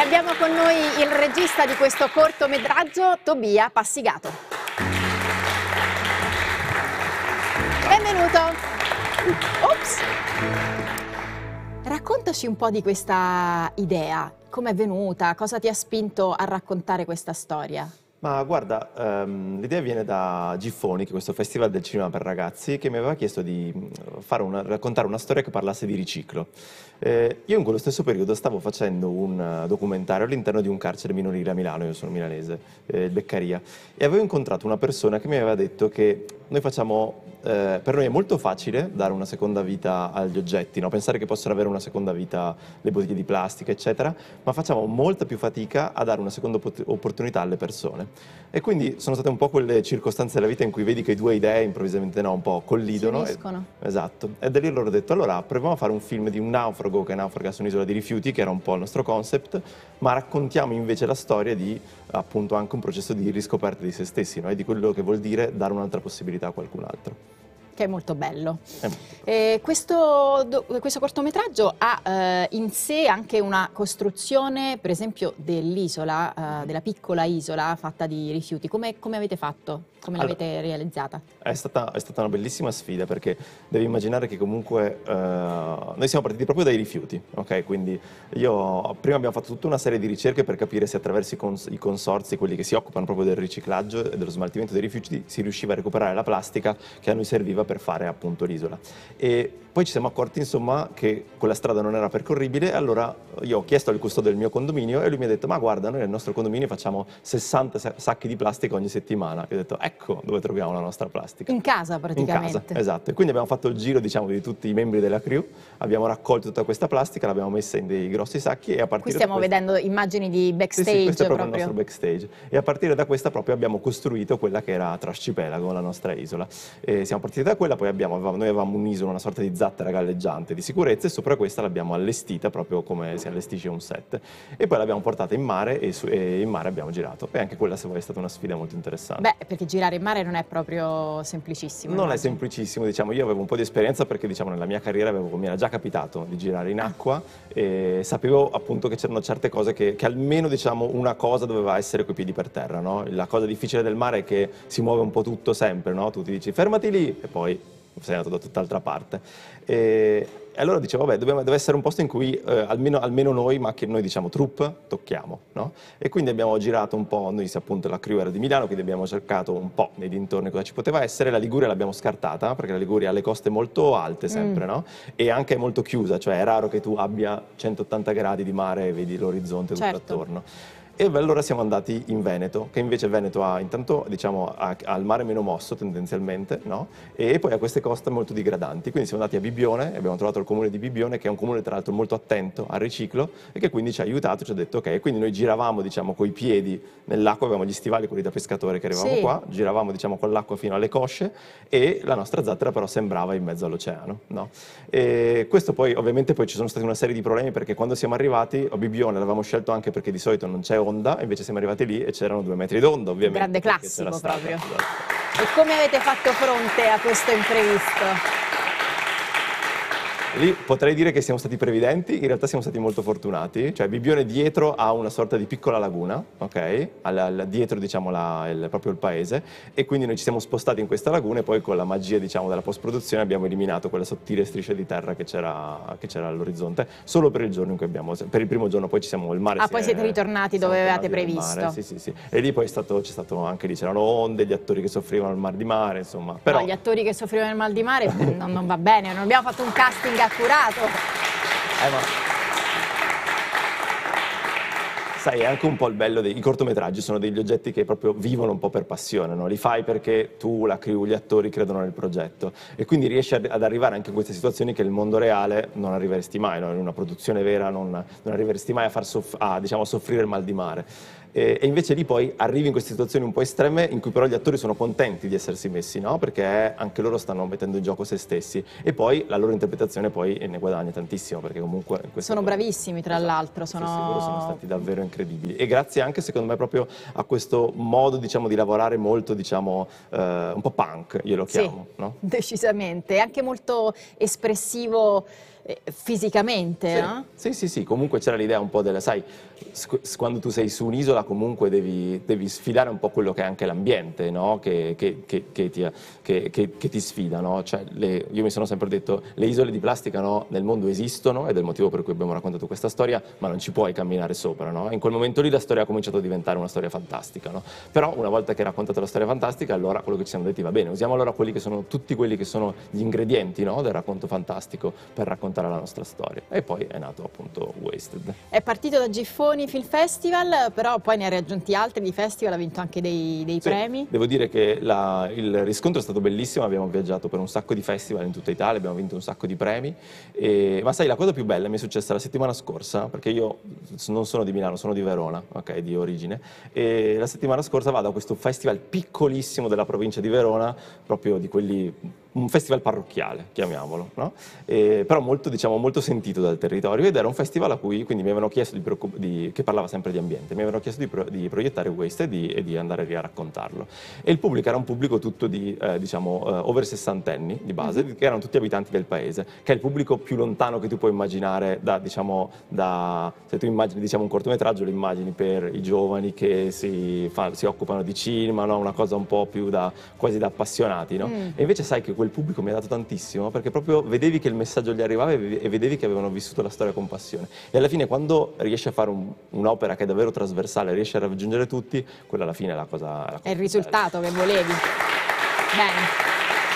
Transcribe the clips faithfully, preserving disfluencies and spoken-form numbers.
abbiamo con noi il regista di questo cortometraggio, Tobia Passigato. Benvenuto. Ops. Raccontaci un po' di questa idea, come è venuta, cosa ti ha spinto a raccontare questa storia? Ma guarda, um, l'idea viene da Giffoni, che è questo festival del cinema per ragazzi, che mi aveva chiesto di fare una, raccontare una storia che parlasse di riciclo. Eh, io in quello stesso periodo stavo facendo un documentario all'interno di un carcere minorile a Milano, io sono milanese, eh, il Beccaria, e avevo incontrato una persona che mi aveva detto che noi facciamo, eh, per noi è molto facile dare una seconda vita agli oggetti, no? Pensare che possano avere una seconda vita le bottiglie di plastica, eccetera, ma facciamo molta più fatica a dare una seconda opportunità alle persone. E quindi sono state un po' quelle circostanze della vita in cui vedi che due idee improvvisamente no, un po' collidono. Si uniscono. E, esatto. E da lì loro ho detto, allora proviamo a fare un film di un naufrago che naufraga su un'isola di rifiuti, che era un po' il nostro concept, ma raccontiamo invece la storia di appunto anche un processo di riscoperta di se stessi, no? E di quello che vuol dire dare un'altra possibilità a qualcun altro. Che è molto bello. È molto Eh, questo, do, questo cortometraggio ha eh, in sé anche una costruzione, per esempio, dell'isola, eh, della piccola isola fatta di rifiuti. Come, come avete fatto? Come Allora, l'avete realizzata? È stata, è stata una bellissima sfida, perché devi immaginare che comunque eh, noi siamo partiti proprio dai rifiuti, ok? Quindi io, prima abbiamo fatto tutta una serie di ricerche per capire se attraverso i, cons i consorzi, quelli che si occupano proprio del riciclaggio e dello smaltimento dei rifiuti, si riusciva a recuperare la plastica che a noi serviva per fare appunto l'isola. E poi ci siamo accorti insomma che quella strada non era percorribile, allora io ho chiesto al custode del mio condominio e lui mi ha detto, ma guarda, noi nel nostro condominio facciamo sessanta sacchi di plastica ogni settimana. E ho detto, ecco dove troviamo la nostra plastica. In casa praticamente. In casa, esatto. E quindi abbiamo fatto il giro, diciamo, di tutti i membri della crew, abbiamo raccolto tutta questa plastica, l'abbiamo messa in dei grossi sacchi e a partire Qui stiamo da questa... vedendo immagini di backstage. Sì, sì, questo è proprio, proprio il nostro backstage. E a partire da questa proprio abbiamo costruito quella che era Trascipelago, la nostra isola. E siamo partiti da quella, poi abbiamo, avevamo, noi avevamo un'isola, una sorta di zattera galleggiante di sicurezza, e sopra questa l'abbiamo allestita proprio come si allestisce un set. E poi l'abbiamo portata in mare e, su, e in mare abbiamo girato. E anche quella, se vuoi, è stata una sfida molto interessante. Beh, perché girare in mare non è proprio semplicissimo. Non immagino. è semplicissimo, diciamo, io avevo un po' di esperienza perché diciamo nella mia carriera avevo, mi era già capitato di girare in acqua e sapevo appunto che c'erano certe cose che, che almeno diciamo una cosa doveva essere coi piedi per terra, no? La cosa difficile del mare è che si muove un po' tutto sempre, no? Tu ti dici fermati lì e poi sei andato da tutt'altra parte. E, e allora dicevo, vabbè, deve, deve essere un posto in cui eh, almeno, almeno noi, ma che noi diciamo troupe, tocchiamo, no? E quindi abbiamo girato un po', noi appunto la crew era di Milano, quindi abbiamo cercato un po' nei dintorni cosa ci poteva essere. La Liguria l'abbiamo scartata, perché la Liguria ha le coste molto alte sempre, mm. no? E anche molto chiusa, cioè è raro che tu abbia centottanta gradi di mare e vedi l'orizzonte tutto certo. attorno. E allora siamo andati in Veneto, che invece Veneto ha intanto diciamo ha, ha il mare meno mosso tendenzialmente, no? E poi ha queste coste molto digradanti, quindi siamo andati a Bibbione e abbiamo trovato il comune di Bibbione, che è un comune tra l'altro molto attento al riciclo e che quindi ci ha aiutato, ci ha detto ok, quindi noi giravamo diciamo coi piedi nell'acqua, avevamo gli stivali quelli da pescatore che arrivavamo sì. qua, giravamo diciamo con l'acqua fino alle cosce e la nostra zattera però sembrava in mezzo all'oceano, no? E questo poi ovviamente poi ci sono stati una serie di problemi, perché quando siamo arrivati a Bibbione l'avevamo scelto anche perché di solito non c'è onda, invece siamo arrivati lì e c'erano due metri d'onda, ovviamente. Un grande classico proprio. E come avete fatto fronte a questo imprevisto? Lì potrei dire che siamo stati previdenti, in realtà siamo stati molto fortunati, cioè Bibbione dietro ha una sorta di piccola laguna, ok? Al, al, dietro diciamo la, il, proprio il paese, e quindi noi ci siamo spostati in questa laguna e poi con la magia diciamo della post-produzione abbiamo eliminato quella sottile striscia di terra che c'era all'orizzonte, solo per il giorno in cui abbiamo, per il primo giorno poi ci siamo, il mare Ah, si poi è, siete ritornati dove avevate previsto. Sì, sì, sì. E lì poi è stato, c'è stato anche lì, c'erano onde, gli attori che soffrivano il mal di mare, insomma. Però... No, gli attori che soffrivano il mal di mare non, non va bene, non abbiamo fatto un casting accurato. Eh, ma... Sai, è anche un po' il bello dei cortometraggi, sono degli oggetti che proprio vivono un po' per passione, no? Li fai perché tu, la crew, gli attori credono nel progetto e quindi riesci ad arrivare anche in queste situazioni che nel mondo reale non arriveresti mai, no? In una produzione vera non, non arriveresti mai a far soff a, diciamo, soffrire il mal di mare. E, e invece lì poi arrivi in queste situazioni un po' estreme in cui però gli attori sono contenti di essersi messi, no? Perché anche loro stanno mettendo in gioco se stessi e poi la loro interpretazione poi ne guadagna tantissimo, perché comunque... Sono cosa... bravissimi tra esatto. l'altro, sono... Sì, sì, loro sono stati davvero incredibili e grazie anche secondo me proprio a questo modo diciamo di lavorare molto diciamo eh, un po' punk, io lo chiamo, sì, no? Decisamente, è anche molto espressivo eh, fisicamente, Sì, no? sì, sì, sì, comunque c'era l'idea un po' della, sai, s- quando tu sei su un'isola comunque devi, devi sfidare un po' quello che è anche l'ambiente, no? Che, che- che- che ti, che- che- che ti sfida, no? Cioè, le- io mi sono sempre detto, le isole di plastica, no, nel mondo esistono ed è il motivo per cui abbiamo raccontato questa storia, ma non ci puoi camminare sopra, no? In quel momento lì la storia ha cominciato a diventare una storia fantastica, no? Però una volta che hai raccontato la storia fantastica, allora quello che ci siamo detti va bene, usiamo allora quelli che sono tutti quelli che sono gli ingredienti, no, del racconto fantastico per raccontare la nostra storia. E poi è nato appunto Wasted. È partito da Giffoni Film Festival, però poi ne ha raggiunti altri di festival, ha vinto anche dei, dei Sì, premi. devo dire che la- il riscontro è stato bellissimo, abbiamo viaggiato per un sacco di festival in tutta Italia, abbiamo vinto un sacco di premi, e- ma sai la cosa più bella mi è successa la settimana scorsa, perché io non sono di Milano, sono di Verona, ok, di origine, e la settimana scorsa vado a questo festival piccolissimo della provincia di Verona, proprio di quelli, un festival parrocchiale, chiamiamolo, no? E- però molto, diciamo, molto sentito dal territorio, ed era un festival a cui quindi mi avevano chiesto di, preoccup- di- che parlava sempre di ambiente, mi avevano chiesto di, pro- di proiettare Wasted e di, e di andare lì a raccontarlo. E il pubblico era un pubblico tutto di, eh, diciamo, eh, over sessantenni di base, Mhm. che erano tutti abitanti del paese, che è il pubblico più lontano che tu puoi immaginare da, diciamo, da, se tu immagini, diciamo, un cortometraggio, lo immagini per i giovani che si, fa- si occupano di cinema, no? Una cosa un po' più da, quasi da appassionati, no? Mm. E invece sai che quel pubblico mi ha dato tantissimo, perché proprio vedevi che il messaggio gli arrivava e ve- e vedevi che avevano vissuto la storia con passione. E alla fine, quando riesci a fare un- un'opera che è davvero trasversale, riesci a raggiungere tutti, quella alla fine è la cosa, è la cosa È il più risultato che volevi. Bene.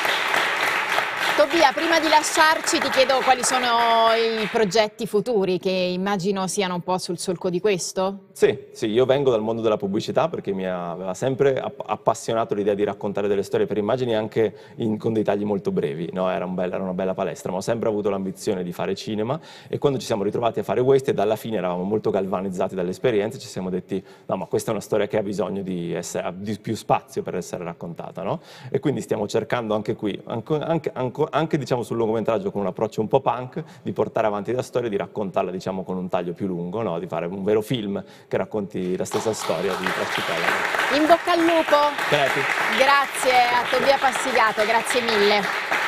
Tobia, prima di lasciarci ti chiedo quali sono i progetti futuri, che immagino siano un po' sul solco di questo? Sì, sì, io vengo dal mondo della pubblicità perché mi aveva sempre app- appassionato l'idea di raccontare delle storie per immagini anche in- con dei tagli molto brevi, no? Era, un bel- era una bella palestra, ma ho sempre avuto l'ambizione di fare cinema, e quando ci siamo ritrovati a fare Wasted, alla fine eravamo molto galvanizzati dall'esperienza, ci siamo detti no, ma questa è una storia che ha bisogno di, essere, di più spazio per essere raccontata, no? E quindi stiamo cercando anche qui, anche, anche, anche- anche, diciamo, sul lungometraggio con un approccio un po' punk, di portare avanti la storia e di raccontarla, diciamo, con un taglio più lungo, no? Di fare un vero film che racconti la stessa storia di Trascicella. In bocca al lupo! Grazie. Grazie a Tobia Passigato, grazie mille.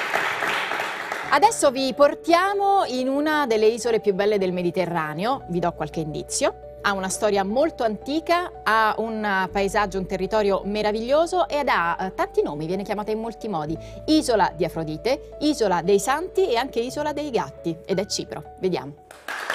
Adesso vi portiamo in una delle isole più belle del Mediterraneo, vi do qualche indizio. Ha una storia molto antica, ha un paesaggio, un territorio meraviglioso ed ha eh, tanti nomi, viene chiamata in molti modi. Isola di Afrodite, Isola dei Santi e anche Isola dei Gatti, ed è Cipro. Vediamo.